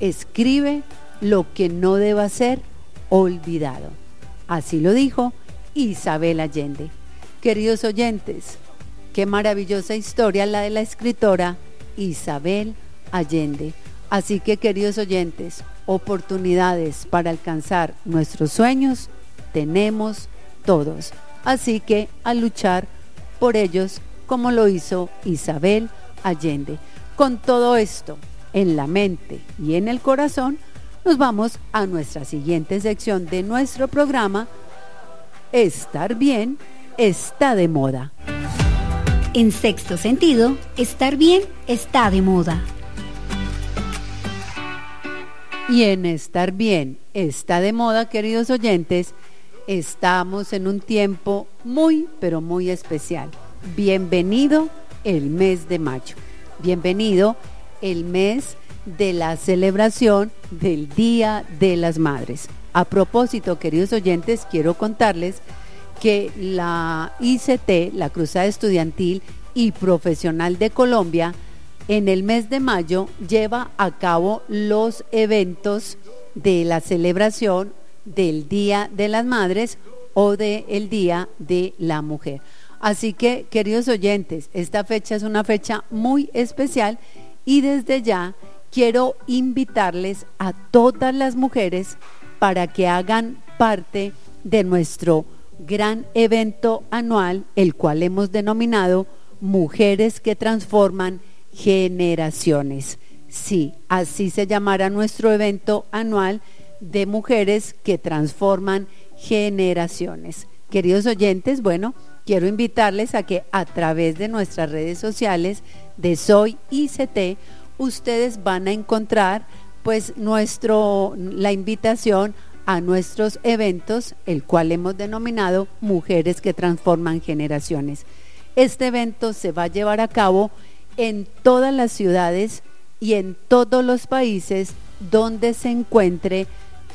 escribe lo que no deba ser olvidado. Así lo dijo Isabel Allende. Queridos oyentes, qué maravillosa historia la de la escritora Isabel Allende. Así que, queridos oyentes, oportunidades para alcanzar nuestros sueños tenemos todos. Así que a luchar por ellos como lo hizo Isabel Allende. Con todo esto en la mente y en el corazón, nos vamos a nuestra siguiente sección de nuestro programa. Estar bien está de moda. En Sexto Sentido, estar bien está de moda. Y en estar bien está de moda, queridos oyentes, estamos en un tiempo muy, pero muy especial. Bienvenido el mes de mayo. Bienvenido el mes de la celebración del Día de las Madres. A propósito, queridos oyentes, quiero contarles que la ICT, la Cruzada Estudiantil y Profesional de Colombia, en el mes de mayo lleva a cabo los eventos de la celebración del Día de las Madres o del Día de la Mujer. Así que, queridos oyentes, esta fecha es una fecha muy especial y desde ya quiero invitarles a todas las mujeres para que hagan parte de nuestro gran evento anual, el cual hemos denominado Mujeres que Transforman Generaciones. Sí, así se llamará nuestro evento anual de Mujeres que Transforman Generaciones. Queridos oyentes, bueno, quiero invitarles a que a través de nuestras redes sociales de Soy ICT, ustedes van a encontrar pues la invitación a nuestros eventos, el cual hemos denominado Mujeres que Transforman Generaciones. Este evento se va a llevar a cabo en todas las ciudades y en todos los países donde se encuentre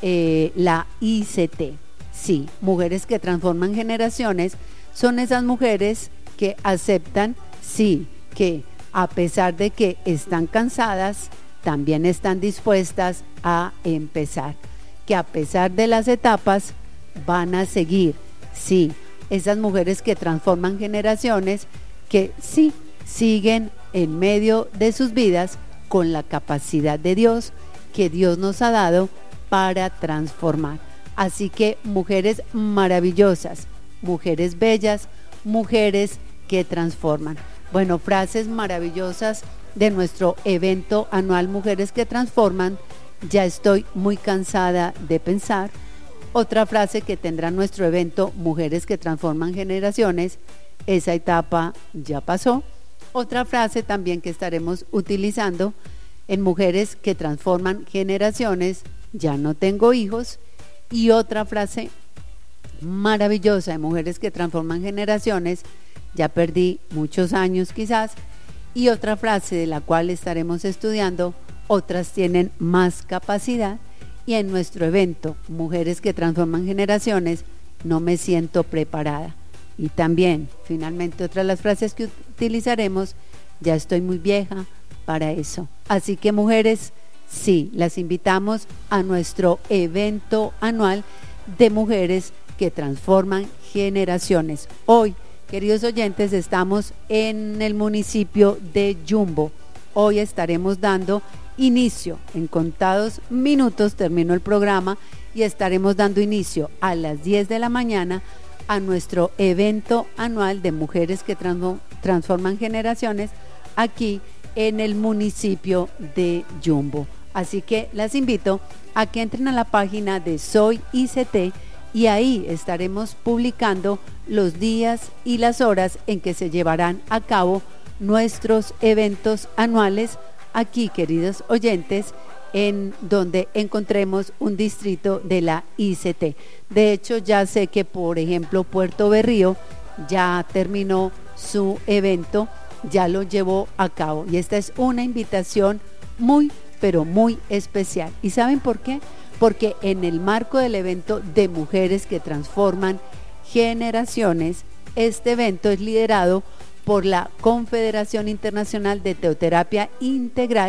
la ICT. Sí, Mujeres que Transforman Generaciones son esas mujeres que aceptan, sí, que a pesar de que están cansadas, también están dispuestas a empezar, que a pesar de las etapas van a seguir. Sí, esas mujeres que transforman generaciones, que sí, siguen en medio de sus vidas con la capacidad de Dios que Dios nos ha dado para transformar. Así que mujeres maravillosas, mujeres bellas, mujeres que transforman. Bueno, frases maravillosas de nuestro evento anual Mujeres que Transforman. Ya estoy muy cansada de pensar. Otra frase que tendrá nuestro evento Mujeres que Transforman Generaciones: esa etapa ya pasó. Otra frase también que estaremos utilizando en Mujeres que Transforman Generaciones: ya no tengo hijos. Y otra frase maravillosa de Mujeres que Transforman Generaciones: ya perdí muchos años quizás. Y otra frase de la cual estaremos estudiando: otras tienen más capacidad. Y en nuestro evento Mujeres que Transforman Generaciones: no me siento preparada. Y también, finalmente, otra de las frases que utilizaremos: ya estoy muy vieja para eso. Así que, mujeres, sí, las invitamos a nuestro evento anual de Mujeres que Transforman Generaciones. Hoy, queridos oyentes, estamos en el municipio de Yumbo. Hoy estaremos dando inicio, en contados minutos terminó el programa, y estaremos dando inicio a las 10 de la mañana a nuestro evento anual de Mujeres que Transforman Generaciones aquí en el municipio de Yumbo. Así que las invito a que entren a la página de Soy ICT y ahí estaremos publicando los días y las horas en que se llevarán a cabo nuestros eventos anuales aquí, queridos oyentes, en donde encontremos un distrito de la ICT. De hecho, ya sé que, por ejemplo, Puerto Berrío ya terminó su evento, ya lo llevó a cabo, y esta es una invitación muy, pero muy especial. ¿Y saben por qué? Porque en el marco del evento de Mujeres que Transforman Generaciones, este evento es liderado por la Confederación Internacional de Teoterapia Integral,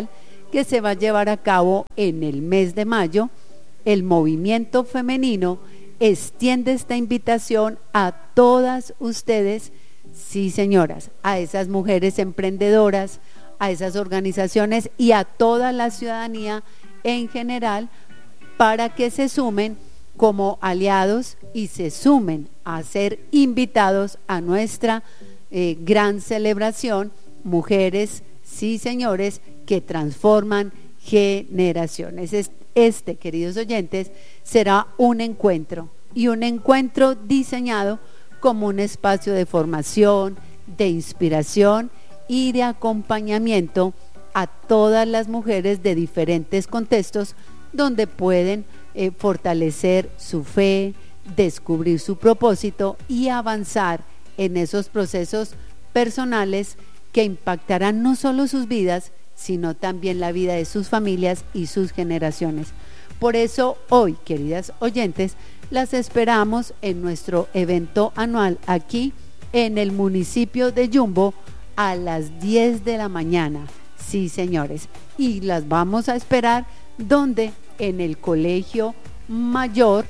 que se va a llevar a cabo en el mes de mayo. El movimiento femenino extiende esta invitación a todas ustedes, sí señoras, a esas mujeres emprendedoras, a esas organizaciones y a toda la ciudadanía en general, para que se sumen como aliados y se sumen a ser invitados a nuestra gran celebración, Mujeres, sí señores, que transforman generaciones. Este, queridos oyentes, será un encuentro, y un encuentro diseñado como un espacio de formación, de inspiración y de acompañamiento a todas las mujeres de diferentes contextos, donde pueden fortalecer su fe, descubrir su propósito y avanzar en esos procesos personales que impactarán no solo sus vidas, sino también la vida de sus familias y sus generaciones. Por eso hoy, queridas oyentes, las esperamos en nuestro evento anual aquí en el municipio de Yumbo a las 10 de la mañana. Sí, señores, y las vamos a esperar donde en el colegio mayor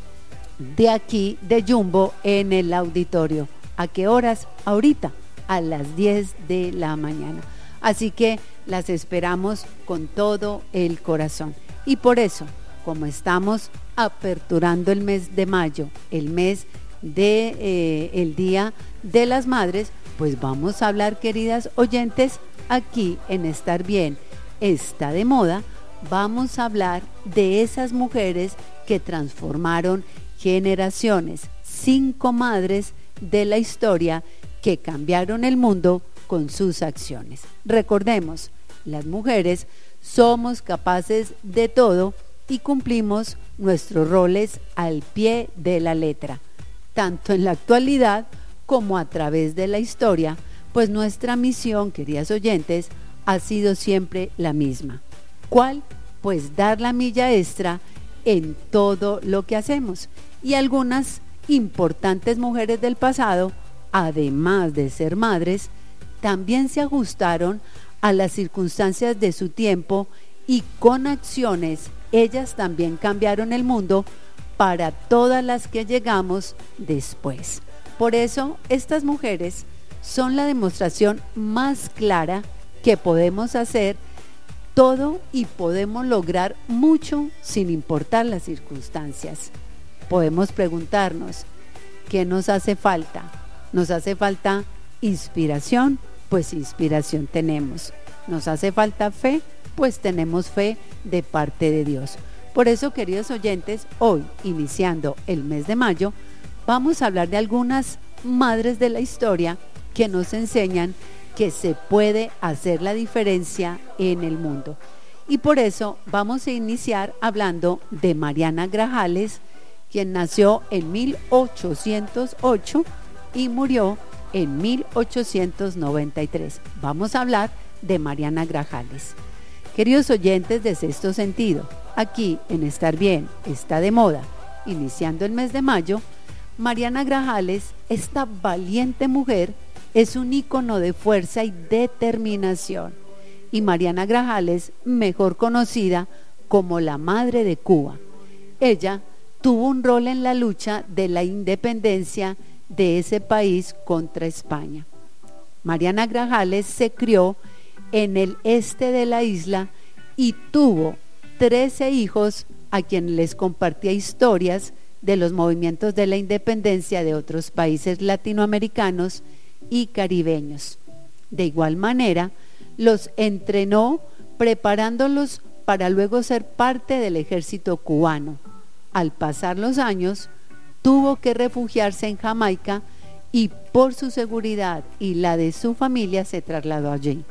de aquí de Yumbo, en el auditorio. ¿A qué horas? Ahorita, a las 10 de la mañana. Así que las esperamos con todo el corazón. Y por eso, como estamos aperturando el mes de mayo, el mes de el Día de las Madres, pues vamos a hablar, queridas oyentes, aquí en Estar Bien Está de Moda. Vamos a hablar de esas mujeres que transformaron generaciones, 5 madres de la historia que cambiaron el mundo con sus acciones. Recordemos, las mujeres somos capaces de todo y cumplimos nuestros roles al pie de la letra, tanto en la actualidad como a través de la historia, pues nuestra misión, queridas oyentes, ha sido siempre la misma. ¿Cuál? Pues dar la milla extra en todo lo que hacemos. Y algunas importantes mujeres del pasado, además de ser madres, también se ajustaron a las circunstancias de su tiempo y con acciones ellas también cambiaron el mundo para todas las que llegamos después. Por eso estas mujeres son la demostración más clara que podemos hacer todo y podemos lograr mucho sin importar las circunstancias. Podemos preguntarnos, ¿qué nos hace falta? ¿Nos hace falta inspiración? Pues inspiración tenemos. ¿Nos hace falta fe? Pues tenemos fe de parte de Dios. Por eso, queridos oyentes, hoy, iniciando el mes de mayo, vamos a hablar de algunas madres de la historia que nos enseñan que se puede hacer la diferencia en el mundo. Y por eso vamos a iniciar hablando de Mariana Grajales, quien nació en 1808 y murió en 1893. Vamos a hablar de Mariana Grajales. Queridos oyentes de Sexto Sentido, aquí en Estar Bien Está de Moda, iniciando el mes de mayo, Mariana Grajales, esta valiente mujer, es un ícono de fuerza y determinación. Y Mariana Grajales, mejor conocida como la Madre de Cuba. Ella tuvo un rol en la lucha de la independencia de ese país contra España. Mariana Grajales se crió en el este de la isla y tuvo 13 hijos a quienes les compartía historias de los movimientos de la independencia de otros países latinoamericanos y caribeños. De igual manera, los entrenó preparándolos para luego ser parte del ejército cubano. Al pasar los años, tuvo que refugiarse en Jamaica y por su seguridad y la de su familia se trasladó allí.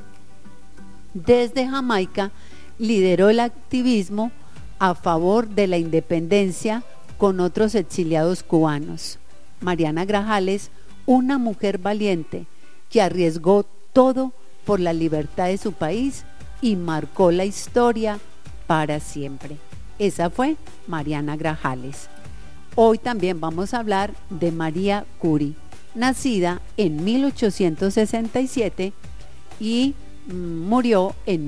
Desde Jamaica lideró el activismo a favor de la independencia con otros exiliados cubanos. Mariana Grajales, una mujer valiente que arriesgó todo por la libertad de su país y marcó la historia para siempre. Esa fue Mariana Grajales. Hoy también vamos a hablar de María Curie, nacida en 1867 y murió en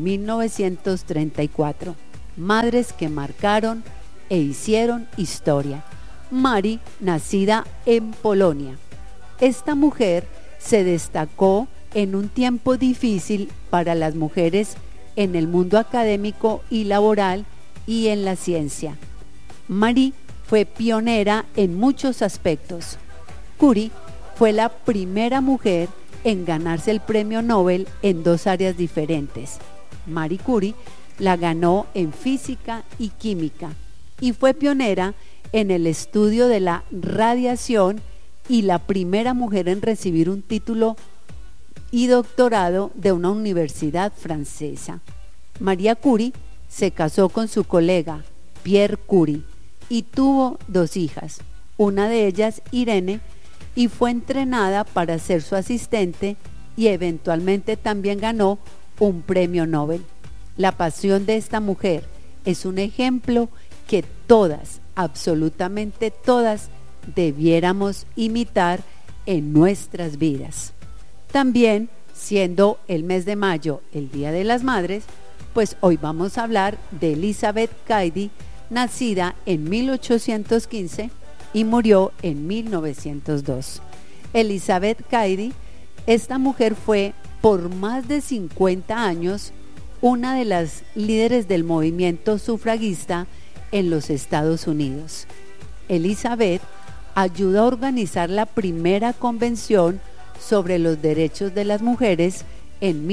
1934. Madres que marcaron e hicieron historia. Marii, nacida en Polonia. Esta mujer se destacó en un tiempo difícil para las mujeres en el mundo académico y laboral y en la ciencia. Marii fue pionera en muchos aspectos. Curie fue la primera mujer en ganarse el premio Nobel en dos áreas diferentes. Marie Curie la ganó en física y química y fue pionera en el estudio de la radiación y la primera mujer en recibir un título y doctorado de una universidad francesa. Marie Curie se casó con su colega Pierre Curie y tuvo dos hijas, una de ellas Irene, y fue entrenada para ser su asistente y eventualmente también ganó un premio Nobel. La pasión de esta mujer es un ejemplo que todas, absolutamente todas, debiéramos imitar en nuestras vidas. También, siendo el mes de mayo el Día de las Madres, pues hoy vamos a hablar de Elizabeth Cady, nacida en 1815 y murió en 1902. Elizabeth Cady, esta mujer fue por más de 50 años una de las líderes del movimiento sufragista en los Estados Unidos. Elizabeth ayudó a organizar la primera convención sobre los derechos de las mujeres en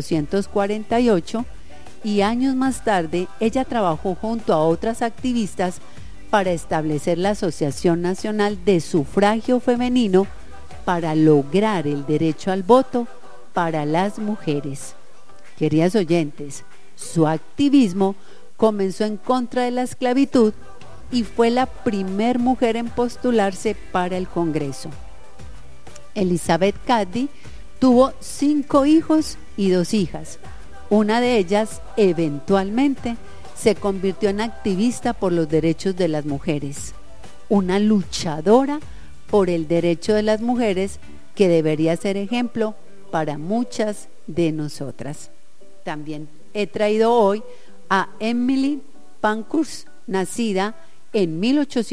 1848 y años más tarde ella trabajó junto a otras activistas para establecer la Asociación Nacional de Sufragio Femenino para lograr el derecho al voto para las mujeres. Queridas oyentes, su activismo comenzó en contra de la esclavitud y fue la primer mujer en postularse para el Congreso. Elizabeth Cady tuvo 5 hijos y 2 hijas. Una de ellas eventualmente se convirtió en activista por los derechos de las mujeres, una luchadora por el derecho de las mujeres que debería ser ejemplo para muchas de nosotras. También he traído hoy a Emmeline Pankhurst, nacida en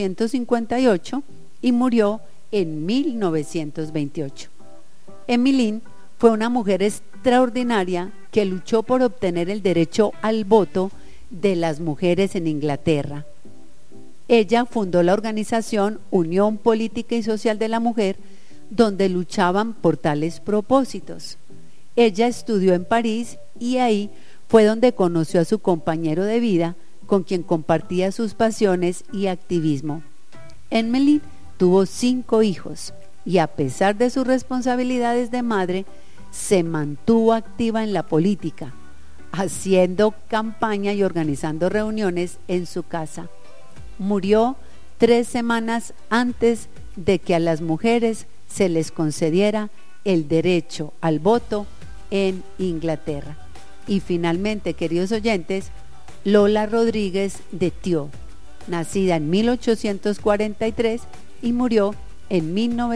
1858 y murió en 1928. Emmeline fue una mujer extraordinaria que luchó por obtener el derecho al voto de las mujeres en Inglaterra. Ella fundó la organización Unión Política y Social de la Mujer, donde luchaban por tales propósitos. Ella estudió en París y ahí fue donde conoció a su compañero de vida, con quien compartía sus pasiones y activismo. Emmeline tuvo 5 hijos y a pesar de sus responsabilidades de madre, se mantuvo activa en la política, haciendo campaña y organizando reuniones en su casa. Murió 3 semanas antes de que a las mujeres se les concediera el derecho al voto en Inglaterra. Y finalmente, queridos oyentes, Lola Rodríguez de Thiaux, nacida en 1843 y murió en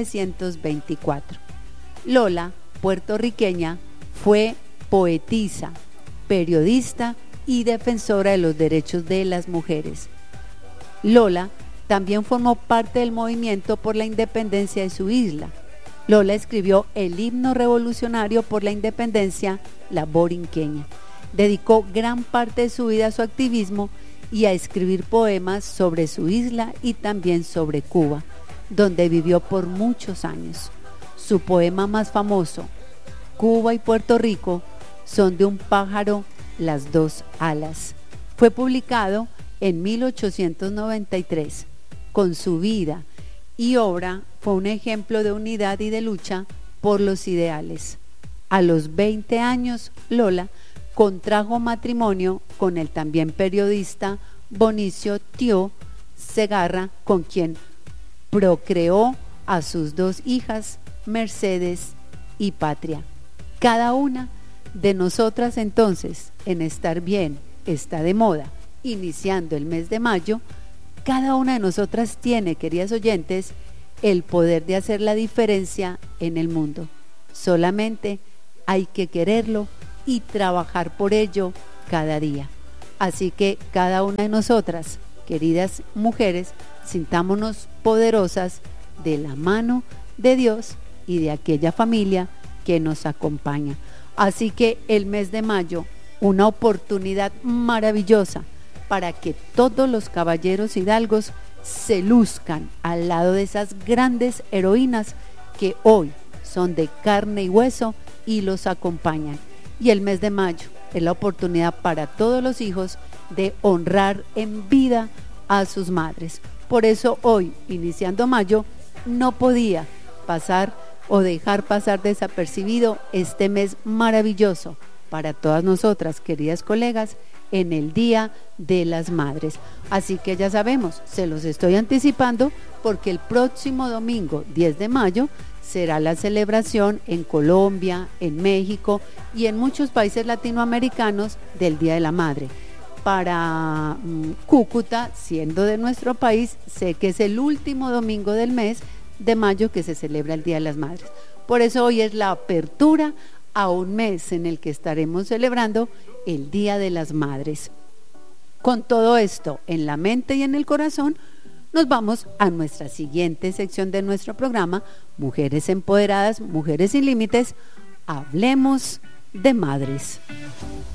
1924. Lola, puertorriqueña, fue poetisa, periodista y defensora de los derechos de las mujeres. Lola también formó parte del movimiento por la independencia de su isla. Lola escribió el himno revolucionario por la independencia, la borinqueña. Dedicó gran parte de su vida a su activismo y a escribir poemas sobre su isla y también sobre Cuba, donde vivió por muchos años. Su poema más famoso, Cuba y Puerto Rico, son de un pájaro las 2 alas. Fue publicado en 1893. Con su vida y obra fue un ejemplo de unidad y de lucha por los ideales. A los 20 años, Lola contrajo matrimonio con el también periodista Bonicio Thiaux Segarra, con quien procreó a sus 2 hijas, Mercedes y Patria. Cada una de nosotras entonces, en Estar Bien, está de moda, iniciando el mes de mayo, cada una de nosotras tiene, queridas oyentes, el poder de hacer la diferencia en el mundo. Solamente hay que quererlo y trabajar por ello cada día. Así que cada una de nosotras, queridas mujeres, sintámonos poderosas de la mano de Dios y de aquella familia que nos acompaña. Así que el mes de mayo, una oportunidad maravillosa para que todos los caballeros hidalgos se luzcan al lado de esas grandes heroínas que hoy son de carne y hueso y los acompañan. Y el mes de mayo es la oportunidad para todos los hijos de honrar en vida a sus madres. Por eso hoy, iniciando mayo, no podía pasar o dejar pasar desapercibido este mes maravilloso para todas nosotras, queridas colegas, en el Día de las Madres. Así que ya sabemos, se los estoy anticipando porque el próximo domingo 10 de mayo será la celebración en Colombia, en México y en muchos países latinoamericanos del Día de la Madre. Para Cúcuta, siendo de nuestro país, sé que es el último domingo del mes de mayo que se celebra el Día de las Madres. Por eso hoy es la apertura a un mes en el que estaremos celebrando el Día de las Madres. Con todo esto en la mente y en el corazón, nos vamos a nuestra siguiente sección de nuestro programa, Mujeres Empoderadas, Mujeres sin Límites. Hablemos de madres.